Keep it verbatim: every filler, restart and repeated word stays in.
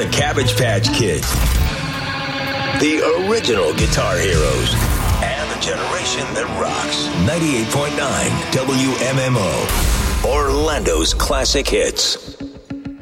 Cabbage Patch Kids, the original guitar heroes, and the generation that rocks. ninety-eight point nine W M M O, Orlando's classic hits.